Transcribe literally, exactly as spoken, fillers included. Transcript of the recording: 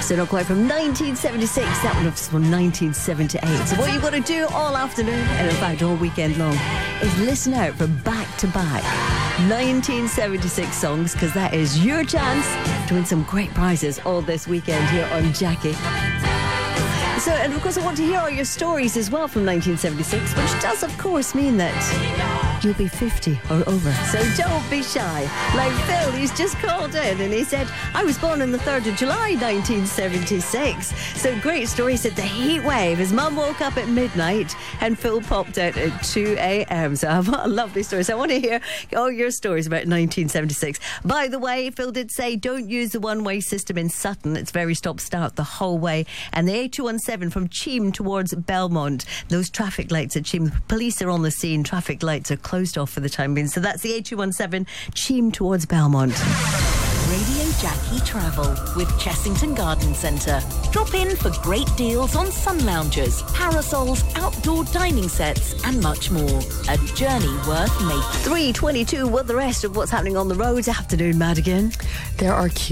So not quite from nineteen seventy-six, that one was from nineteen seventy-eight. So what you've got to do all afternoon, and in fact all weekend long, is listen out for back-to-back nineteen seventy-six songs, because that is your chance to win some great prizes all this weekend here on Jackie. So, and of course I want to hear all your stories as well from nineteen seventy-six, which does of course mean that you'll be fifty or over. So don't be shy. Like Phil, he's just called in and he said, I was born on the third of July nineteen seventy-six. So great story. He said the heat wave. His mum woke up at midnight and Phil popped out at two a.m. So what a lovely story. So I want to hear all your stories about nineteen seventy-six. By the way, Phil did say don't use the one-way system in Sutton. It's very stop-start the whole way. And the A two one seven from Cheam towards Belmont. Those traffic lights at Cheam. Police are on the scene. Traffic lights are closed off for the time being. So that's the A two one seven Cheam towards Belmont. Radio Jackie Travel with Chessington Garden Centre. Drop in for great deals on sun loungers, parasols, outdoor dining sets and much more. A journey worth making. three twenty-two, well, the rest of what's happening on the roads. Afternoon, Madigan. There are